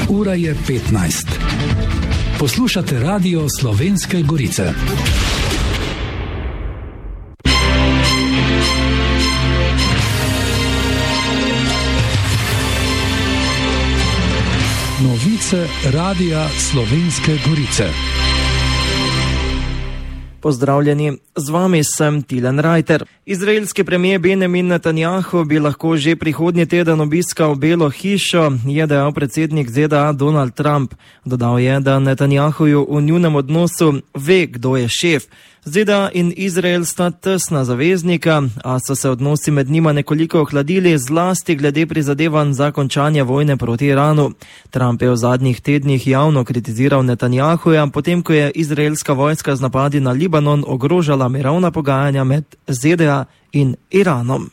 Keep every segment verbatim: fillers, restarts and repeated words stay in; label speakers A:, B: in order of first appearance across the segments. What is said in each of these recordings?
A: Ura je petnajst. Poslušate Radio Slovenske Gorice. Novice Radia Slovenske Gorice.
B: Pozdravljeni, z vami sem Tilen Rajter. Izraelski premijer Benjamin Netanjahu bi lahko že prihodnji teden obiskal Belo hišo, je dejal predsednik Z D A Donald Trump. Dodal je, da Netanjahuju v njunem odnosu ve, kdo je šef. Z D A in Izrael sta tesna zaveznika, a so se odnosi med njima nekoliko ohladili, zlasti glede prizadevanj za končanje vojne proti Iranu. Trump je v zadnjih tednih javno kritiziral Netanjahuja, potem ko je izraelska vojska z napadi na Libanon ogrožala mirovna pogajanja med Z D A in Iranom.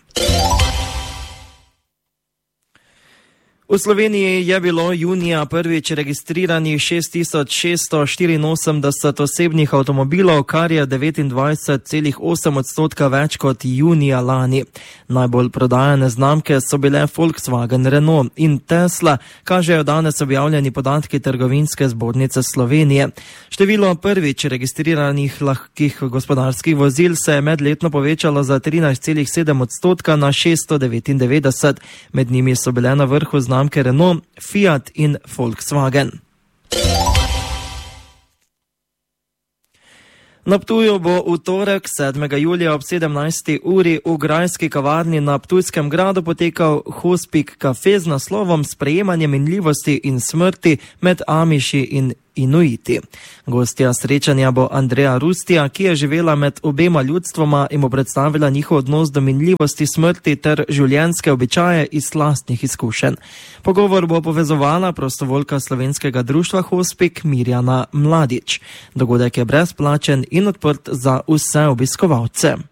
B: V Sloveniji je bilo junija prvič registriranih šest tisoč šeststo štiriinosemdeset osebnih avtomobilov, kar je devetindvajset celih osem odstotka več kot junija lani. Najbolj prodajane znamke so bile Volkswagen, Renault in Tesla, kažejo danes objavljeni podatki Trgovinske zbornice Slovenije. Število prvič registriranih lahkih gospodarskih vozil se je medletno povečalo za trinajst celih sedem odstotka na šeststo devetindevetdeset. Med njimi so bile na vrhu znamke Renault, Fiat in Volkswagen. Na Ptuju bo v torek sedmega julija ob sedemnajsti uri v grajski kavarni na Ptujskem gradu potekal Hospic kafe z naslovom Sprejemanje minljivosti in smrti med Amiši in Inuiti. Gostja srečanja bo Andreja Rustija, ki je živela med obema ljudstvoma in mu predstavila njihov odnos do minljivosti, smrti ter življenjske običaje iz lastnih izkušenj. Pogovor bo povezovala prostovoljka slovenskega društva Hospic Mirjana Mladič. Dogodek je brezplačen in odprt za vse obiskovalce.